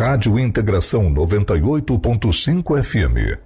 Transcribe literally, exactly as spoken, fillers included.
Rádio Integração noventa e oito ponto cinco F M.